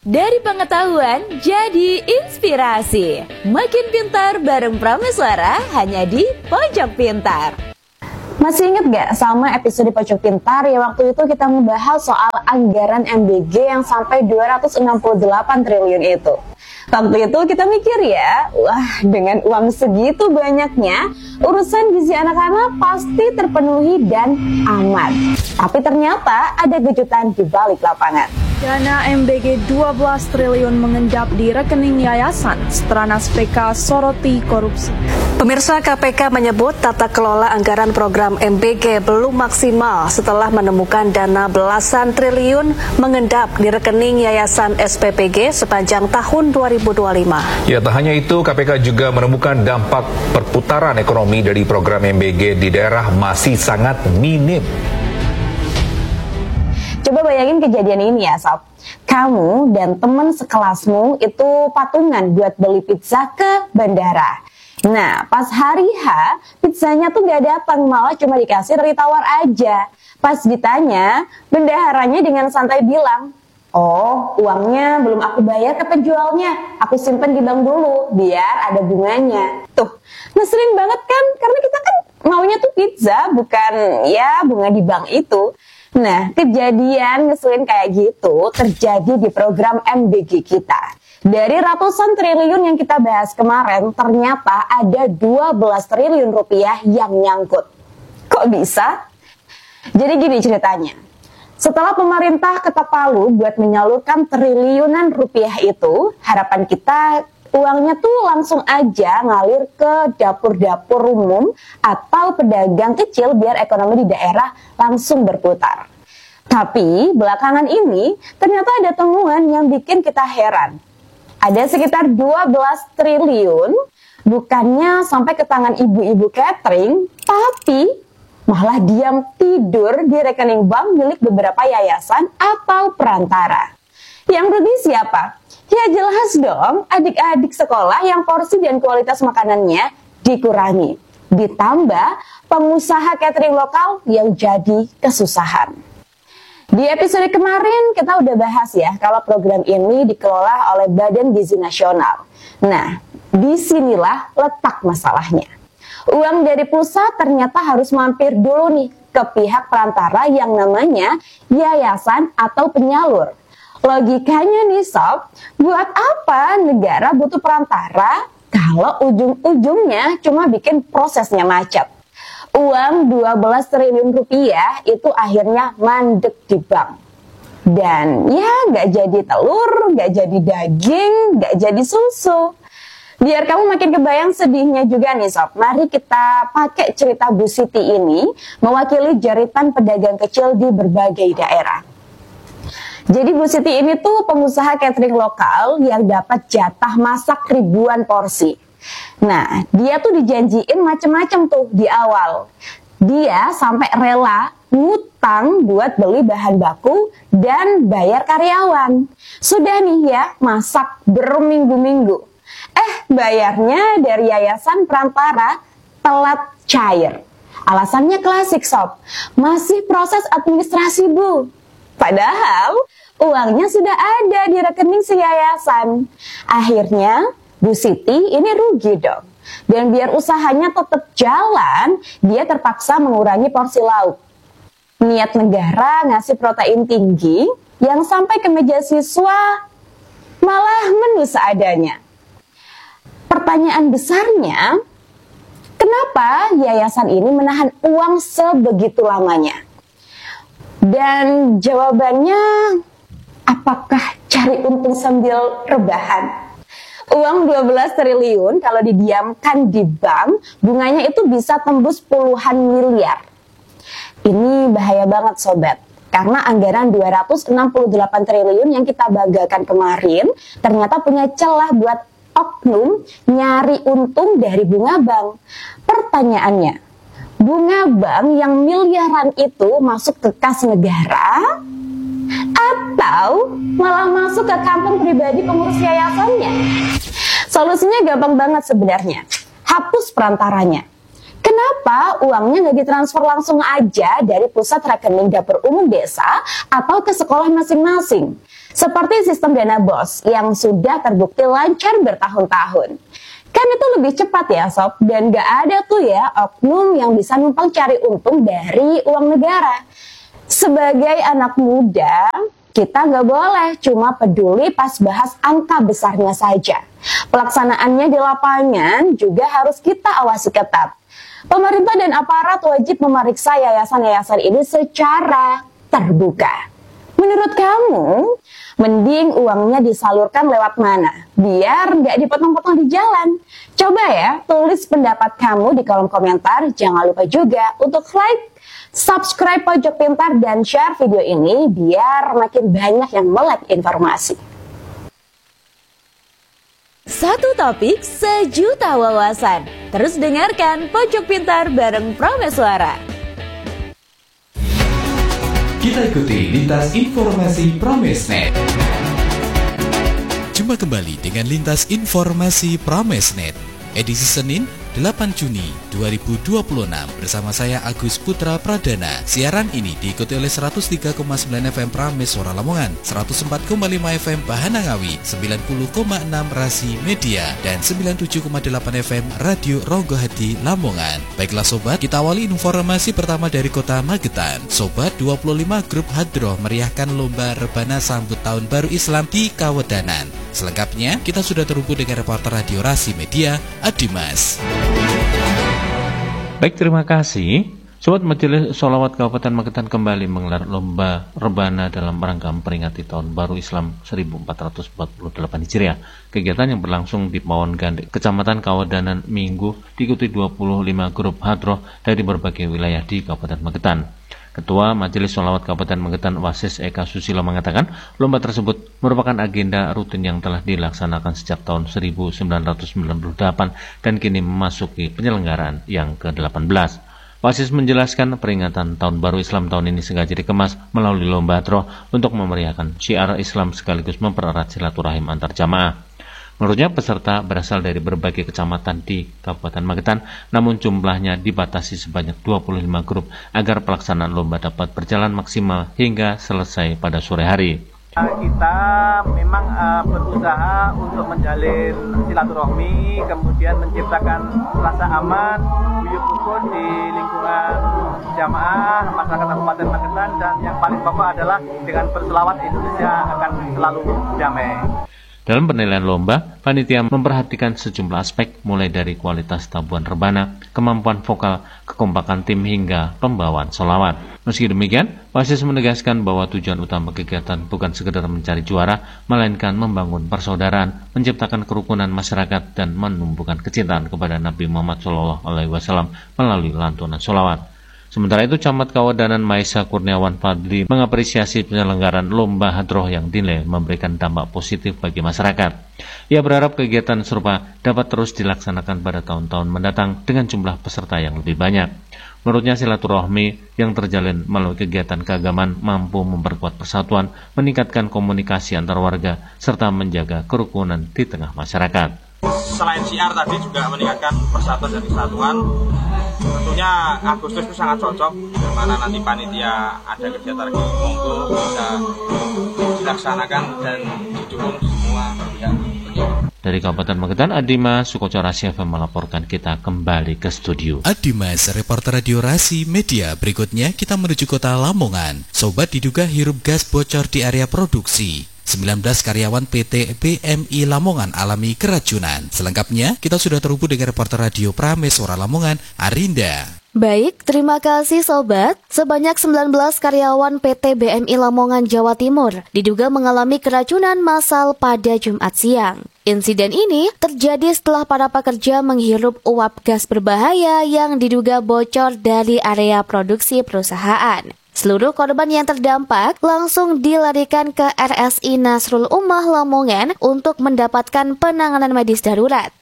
Dari pengetahuan jadi inspirasi. Makin pintar bareng Prameswara hanya di Pojok Pintar. Masih ingat gak sama episode Pojok Pintar yang waktu itu kita membahas soal anggaran MBG yang sampai 268 triliun itu? Waktu itu kita mikir ya, wah dengan uang segitu banyaknya, urusan gizi anak-anak pasti terpenuhi dan aman. Tapi ternyata ada kejutan di balik lapangan. Dana MBG 12 triliun mengendap di rekening yayasan, Stranas PK soroti korupsi. Pemirsa, KPK menyebut tata kelola anggaran program MBG belum maksimal setelah menemukan dana belasan triliun mengendap di rekening yayasan SPPG sepanjang tahun 2025. Ya, tak hanya itu, KPK juga menemukan dampak perputaran ekonomi dari program MBG di daerah masih sangat minim. Coba bayangin kejadian ini ya, Sob. Kamu dan teman sekelasmu itu patungan buat beli pizza ke bandara. Nah, pas hari H, pizzanya tuh gak datang, malah cuma dikasih dari tawar aja. Pas ditanya, bendaharanya dengan santai bilang, "Oh, uangnya belum aku bayar ke penjualnya. Aku simpen di bank dulu, biar ada bunganya." Tuh, ngeselin banget kan? Karena kita kan maunya tuh pizza, bukan ya bunga di bank itu. Nah, kejadian ngeselin kayak gitu terjadi di program MBG kita. Dari ratusan triliun yang kita bahas kemarin, ternyata ada 12 triliun rupiah yang nyangkut. Kok bisa? Jadi gini ceritanya. Setelah pemerintah ketok palu buat menyalurkan triliunan rupiah itu, harapan kita uangnya tuh langsung aja ngalir ke dapur-dapur umum atau pedagang kecil biar ekonomi di daerah langsung berputar. Tapi belakangan ini ternyata ada temuan yang bikin kita heran. Ada sekitar 12 triliun bukannya sampai ke tangan ibu-ibu catering, tapi malah diam tidur di rekening bank milik beberapa yayasan atau perantara. Yang rugi siapa? Ya jelas dong, adik-adik sekolah yang porsi dan kualitas makanannya dikurangi. Ditambah pengusaha catering lokal yang jadi kesusahan. Di episode kemarin kita udah bahas ya kalau program ini dikelola oleh Badan Gizi Nasional. Nah, disinilah letak masalahnya. Uang dari pusat ternyata harus mampir dulu nih ke pihak perantara yang namanya yayasan atau penyalur. Logikanya nih Sob, buat apa negara butuh perantara kalau ujung-ujungnya cuma bikin prosesnya macet? Uang 12 triliun rupiah itu akhirnya mandek di bank. Dan ya gak jadi telur, gak jadi daging, gak jadi susu. Biar kamu makin kebayang sedihnya juga nih Sob, mari kita pakai cerita Bu Siti ini mewakili jeritan pedagang kecil di berbagai daerah. Jadi Bu Siti ini tuh pengusaha catering lokal yang dapat jatah masak ribuan porsi. Nah, dia tuh dijanjiin macem-macem tuh di awal. Dia sampai rela ngutang buat beli bahan baku dan bayar karyawan. Sudah nih ya, masak berminggu-minggu. Bayarnya dari yayasan perantara telat cair. Alasannya klasik Sob, masih proses administrasi Bu. Padahal uangnya sudah ada di rekening si yayasan. Akhirnya Bu Siti ini rugi dong. Dan biar usahanya tetap jalan, dia terpaksa mengurangi porsi lauk. Niat negara ngasih protein tinggi yang sampai ke meja siswa malah menu seadanya. Pertanyaan besarnya, kenapa yayasan ini menahan uang sebegitu lamanya? Dan jawabannya, apakah cari untung sambil rebahan? Uang 12 triliun kalau didiamkan di bank, bunganya itu bisa tembus puluhan miliar. Ini bahaya banget sobat, karena anggaran 268 triliun yang kita banggakan kemarin, ternyata punya celah buat oknum nyari untung dari bunga bank. Pertanyaannya, bunga bank yang miliaran itu masuk ke kas negara atau malah masuk ke kantong pribadi pengurus yayasannya? Solusinya gampang banget sebenarnya. Hapus perantaranya. Kenapa uangnya nggak ditransfer langsung aja dari pusat rekening dapur umum desa atau ke sekolah masing-masing? Seperti sistem dana BOS yang sudah terbukti lancar bertahun-tahun. Kan itu lebih cepat ya sob, dan nggak ada tuh ya oknum yang bisa numpang cari untung dari uang negara. Sebagai anak muda, kita nggak boleh cuma peduli pas bahas angka besarnya saja. Pelaksanaannya di lapangan juga harus kita awasi ketat. Pemerintah dan aparat wajib memeriksa yayasan-yayasan ini secara terbuka. Menurut kamu, mending uangnya disalurkan lewat mana? Biar nggak dipotong-potong di jalan. Coba ya, tulis pendapat kamu di kolom komentar. Jangan lupa juga untuk like, subscribe Pojok Pintar, dan share video ini biar makin banyak yang melek informasi. Satu topik, sejuta wawasan. Terus dengarkan Pojok Pintar bareng Prameswara. Kita ikuti lintas informasi Pramesnet. Jumpa kembali dengan lintas informasi Pramesnet, edisi Senin 8 Juni 2026 bersama saya Agus Putra Pradana. Siaran ini diikuti oleh 103,9 FM Prameswara Lamongan, 104,5 FM Bahanangawi, 90,6 Rasi Media, dan 97,8 FM Radio Rogohadi Lamongan. Baiklah sobat, kita awali informasi pertama dari kota Magetan. Sobat, 25 grup hadroh meriahkan lomba rebana sambut tahun baru Islam di Kawedanan. Selengkapnya, kita sudah terhubung dengan reporter Radio Rasi Media, Adimas. Baik, terima kasih. Sobat, Majelis Sholawat Kabupaten Magetan kembali menggelar lomba rebana dalam rangka memperingati Tahun Baru Islam 1448 Hijriah. Kegiatan yang berlangsung di Pawon Gandek, Kecamatan Kawedanan Minggu, diikuti 25 grup hadroh dari berbagai wilayah di Kabupaten Magetan. Ketua Majelis Sholawat Kabupaten Magetan Wasis Eka Susilo mengatakan lomba tersebut merupakan agenda rutin yang telah dilaksanakan sejak tahun 1998 dan kini memasuki penyelenggaraan yang ke-18. Wasis menjelaskan peringatan Tahun Baru Islam tahun ini sengaja dikemas melalui lomba hadroh untuk memeriahkan syiar Islam sekaligus mempererat silaturahim antar jamaah. Menurutnya peserta berasal dari berbagai kecamatan di Kabupaten Magetan, namun jumlahnya dibatasi sebanyak 25 grup agar pelaksanaan lomba dapat berjalan maksimal hingga selesai pada sore hari. Kita memang berusaha untuk menjalin silaturahmi, kemudian menciptakan rasa aman, guyub rukun di lingkungan jamaah masyarakat Kabupaten Magetan, dan yang paling pokok adalah dengan berselawat Indonesia akan selalu damai. Dalam penilaian lomba, panitia memperhatikan sejumlah aspek mulai dari kualitas tabuhan rebana, kemampuan vokal, kekompakan tim hingga pembawaan sholawat. Meski demikian, Wasis menegaskan bahwa tujuan utama kegiatan bukan sekedar mencari juara, melainkan membangun persaudaraan, menciptakan kerukunan masyarakat, dan menumbuhkan kecintaan kepada Nabi Muhammad SAW melalui lantunan sholawat. Sementara itu, Camat Kawedanan Maisa Kurniawan Fadli mengapresiasi penyelenggaraan lomba hadroh yang dinilai memberikan dampak positif bagi masyarakat. Ia berharap kegiatan serupa dapat terus dilaksanakan pada tahun-tahun mendatang dengan jumlah peserta yang lebih banyak. Menurutnya, silaturahmi yang terjalin melalui kegiatan keagamaan mampu memperkuat persatuan, meningkatkan komunikasi antar warga, serta menjaga kerukunan di tengah masyarakat. Selain syiar tadi juga meningkatkan persatuan dan kesatuan. Tentunya Agustus itu sangat cocok, di mana nanti panitia ada kegiatan untuk bisa dilaksanakan dan didukung semua pihak. Dari Kabupaten Magetan, Adimas Sukoco Rasi FM melaporkan. Kita kembali ke studio. Adimas, reporter Radio Rasi Media. Berikutnya kita menuju kota Lamongan. Sobat, diduga hirup gas bocor di area produksi. 19 karyawan PT BMI Lamongan alami keracunan. Selengkapnya, kita sudah terhubung dengan reporter Radio Prameswara Lamongan, Arinda. Baik, terima kasih Sobat. Sebanyak 19 karyawan PT BMI Lamongan, Jawa Timur diduga mengalami keracunan massal pada Jumat siang. Insiden ini terjadi setelah para pekerja menghirup uap gas berbahaya yang diduga bocor dari area produksi perusahaan. Seluruh korban yang terdampak langsung dilarikan ke RSI Nasrul Ummah Lamongan untuk mendapatkan penanganan medis darurat.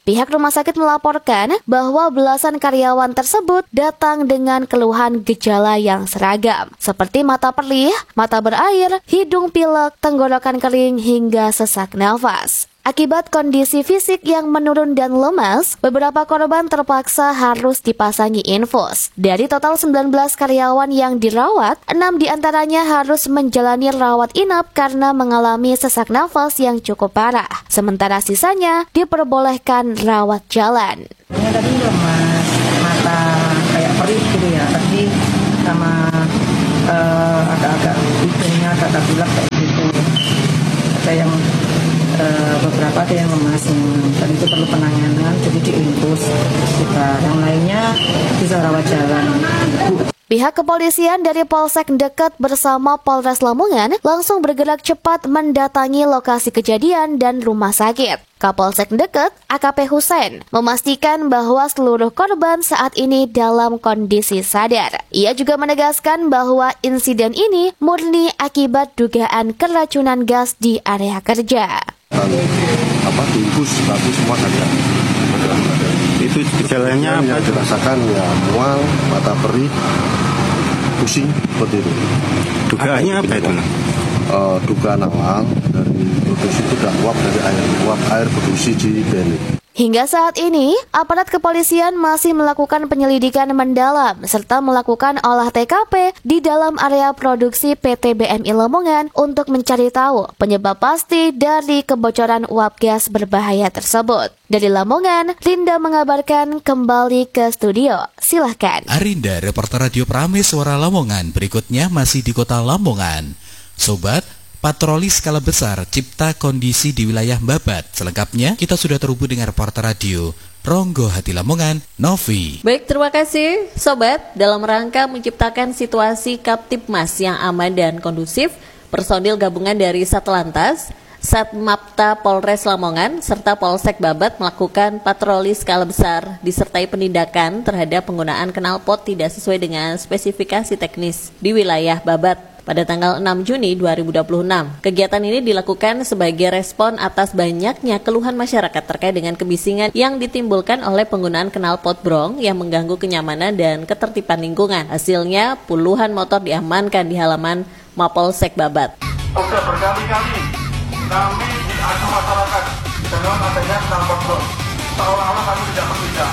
Pihak rumah sakit melaporkan bahwa belasan karyawan tersebut datang dengan keluhan gejala yang seragam, seperti mata perih, mata berair, hidung pilek, tenggorokan kering, hingga sesak nafas. Akibat kondisi fisik yang menurun dan lemas, beberapa korban terpaksa harus dipasangi infus. Dari total 19 karyawan yang dirawat, 6 diantaranya harus menjalani rawat inap karena mengalami sesak nafas yang cukup parah. Sementara sisanya diperbolehkan rawat jalan. Tadi lemas, mata kayak perih gitu ya, tadi sama agak-agak hidungnya agak bulat kayak gitu. Ada yang beberapa ada yang lemas dan itu perlu penanganan, jadi diinfus kita. Yang lainnya bisa rawat jalan. Pihak kepolisian dari Polsek Deket bersama Polres Lamongan langsung bergerak cepat mendatangi lokasi kejadian dan rumah sakit. Kapolsek Deket, AKP Hussein, memastikan bahwa seluruh korban saat ini dalam kondisi sadar. Ia juga menegaskan bahwa insiden ini murni akibat dugaan keracunan gas di area kerja. Infus tapi semua ada. Itu gejalanya yang dirasakan ya mual, mata perih, pusing seperti itu. Dugaannya apa itu? Dugaan awal dari produksi itu udah uap dari air produksi di belik. Hingga saat ini, aparat kepolisian masih melakukan penyelidikan mendalam serta melakukan olah TKP di dalam area produksi PT BMI Lamongan untuk mencari tahu penyebab pasti dari kebocoran uap gas berbahaya tersebut. Dari Lamongan, Rinda mengabarkan kembali ke studio. Silahkan. Arinda, reporter Radio Prames Suara Lamongan. Berikutnya masih di kota Lamongan. Sobat, patroli skala besar cipta kondisi di wilayah Babat. Selengkapnya kita sudah terhubung dengan reporter radio Ronggo Hati Lamongan, Novi. Baik, terima kasih Sobat. Dalam rangka menciptakan situasi Kaptipmas yang aman dan kondusif, personil gabungan dari Satlantas, Satmapta Polres Lamongan, serta Polsek Babat melakukan patroli skala besar disertai penindakan terhadap penggunaan knalpot tidak sesuai dengan spesifikasi teknis di wilayah Babat. Pada tanggal 6 Juni 2026. Kegiatan ini dilakukan sebagai respon atas banyaknya keluhan masyarakat terkait dengan kebisingan yang ditimbulkan oleh penggunaan knalpot brong yang mengganggu kenyamanan dan ketertiban lingkungan. Hasilnya, puluhan motor diamankan di halaman Mapolsek Babat. Sudah berkali-kali kami diadu masyarakat dengan adanya knalpot brong. Seolah-olah kami tidak bekerja.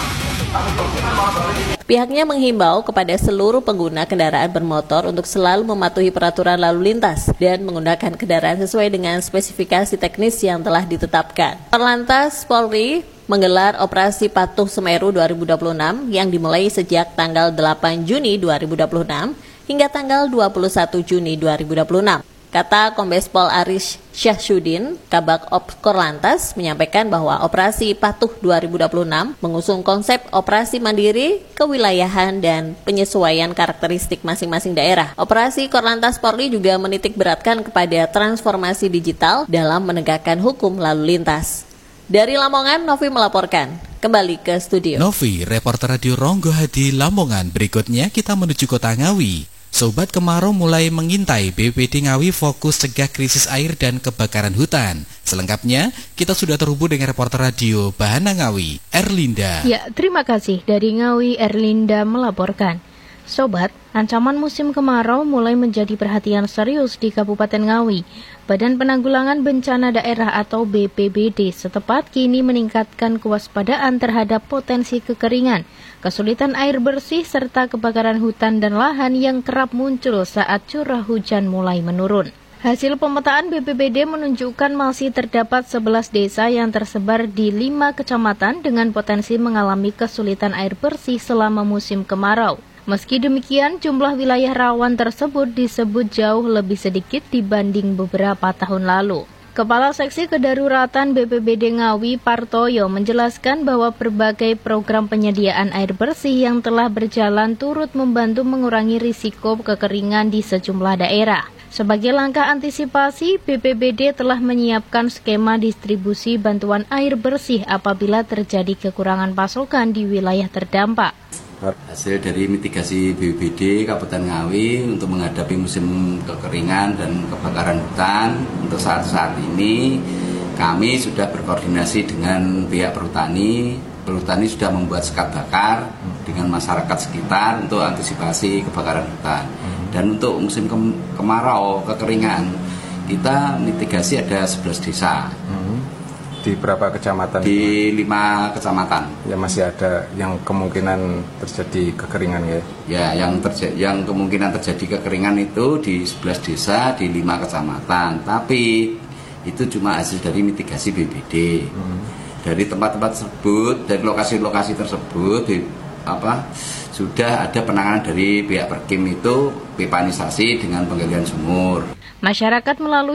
Pihaknya menghimbau kepada seluruh pengguna kendaraan bermotor untuk selalu mematuhi peraturan lalu lintas dan menggunakan kendaraan sesuai dengan spesifikasi teknis yang telah ditetapkan. Korlantas Polri menggelar Operasi Patuh Semeru 2026 yang dimulai sejak tanggal 8 Juni 2026 hingga tanggal 21 Juni 2026. Kata Kombes Pol Aris Syahsudin, Kabak Ops Korlantas menyampaikan bahwa Operasi Patuh 2026 mengusung konsep operasi mandiri, kewilayahan, dan penyesuaian karakteristik masing-masing daerah. Operasi Korlantas Polri juga menitik beratkan kepada transformasi digital dalam menegakkan hukum lalu lintas. Dari Lamongan, Novi melaporkan. Kembali ke studio. Novi, reporter radio Ronggo Hadi Lamongan. Berikutnya kita menuju kota Ngawi. Sobat kemarau mulai mengintai. BPBD Ngawi fokus cegah krisis air dan kebakaran hutan. Selengkapnya, kita sudah terhubung dengan reporter radio Bahana Ngawi, Erlinda. Ya, terima kasih. Dari Ngawi, Erlinda melaporkan. Sobat, ancaman musim kemarau mulai menjadi perhatian serius di Kabupaten Ngawi. Badan Penanggulangan Bencana Daerah atau BPBD setempat kini meningkatkan kewaspadaan terhadap potensi kekeringan, kesulitan air bersih, serta kebakaran hutan dan lahan yang kerap muncul saat curah hujan mulai menurun. Hasil pemetaan BPBD menunjukkan masih terdapat 11 desa yang tersebar di 5 kecamatan dengan potensi mengalami kesulitan air bersih selama musim kemarau. Meski demikian, jumlah wilayah rawan tersebut disebut jauh lebih sedikit dibanding beberapa tahun lalu. Kepala Seksi Kedaruratan BPBD Ngawi, Partoyo, menjelaskan bahwa berbagai program penyediaan air bersih yang telah berjalan turut membantu mengurangi risiko kekeringan di sejumlah daerah. Sebagai langkah antisipasi, BPBD telah menyiapkan skema distribusi bantuan air bersih apabila terjadi kekurangan pasokan di wilayah terdampak. Hasil dari mitigasi BPBD Kabupaten Ngawi untuk menghadapi musim kekeringan dan kebakaran hutan untuk saat-saat ini kami sudah berkoordinasi dengan pihak perhutani. Perhutani sudah membuat sekat bakar dengan masyarakat sekitar untuk antisipasi kebakaran hutan. Dan untuk musim kemarau, kekeringan, kita mitigasi ada 11 desa. Di berapa kecamatan? Di 5 kecamatan. Ya masih ada yang kemungkinan terjadi kekeringan ya? Ya, yang kemungkinan terjadi kekeringan itu di 11 desa, di 5 kecamatan. Tapi itu cuma hasil dari mitigasi BPD. Dari tempat-tempat tersebut, dari lokasi-lokasi tersebut, sudah ada penanganan dari pihak Perkim itu pipanisasi dengan penggalian sumur. Masyarakat melalui